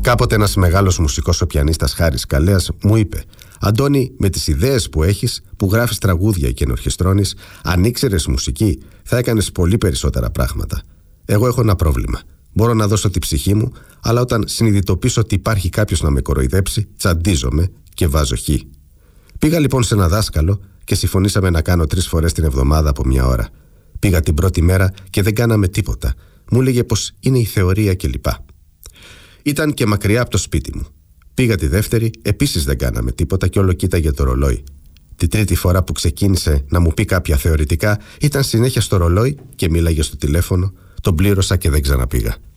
Κάποτε ένας μεγάλος μουσικός ο πιανίστας Χάρης Καλέας μου είπε: «Αντώνη, με τις ιδέες που έχεις, που γράφεις τραγούδια και ενορχιστρώνεις, αν ήξερες μουσική, θα έκανες πολύ περισσότερα πράγματα. Εγώ έχω ένα πρόβλημα. Μπορώ να δώσω τη ψυχή μου, αλλά όταν συνειδητοποιήσω ότι υπάρχει κάποιος να με κοροϊδέψει, τσαντίζομαι και βάζω χ». Πήγα λοιπόν σε ένα δάσκαλο και συμφωνήσαμε να κάνω 3 φορές την εβδομάδα από 1 ώρα. Πήγα την πρώτη μέρα και δεν κάναμε τίποτα. Μου έλεγε πως είναι η θεωρία κλπ. Ήταν και μακριά από το σπίτι μου. Πήγα τη δεύτερη, επίσης δεν κάναμε τίποτα και όλο κοίταγε το ρολόι. Τη τρίτη φορά που ξεκίνησε να μου πει κάποια θεωρητικά, ήταν συνέχεια στο ρολόι και μίλαγε στο τηλέφωνο. Τον πλήρωσα και δεν ξαναπήγα.